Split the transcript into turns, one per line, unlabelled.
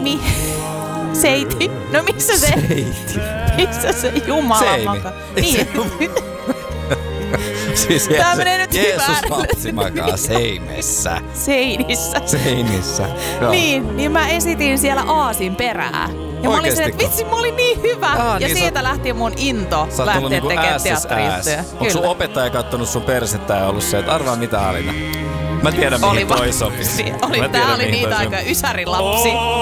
Seiti. No missä se?
Seiti.
Missä se Jumala makaa? Niin.
Siis
Tää menee nyt
Jeesus
väärälle.
lapsi makaa seimessä.
Seinissä.
Seinissä. Joo.
Niin mä esitin siellä aasin perää. Ja mä olin silleen, että vitsi, mä olin niin hyvä. Ja
niin
siitä lähti mun into lähteä tekemään teatteriyhtiöä.
Onko sun opettaja kattonut sun persettä ja ollut se, että arvaa mitä Alina? Mä tiedän mihin toi sopisi.
Tää oli niitä aika ysärilapsi.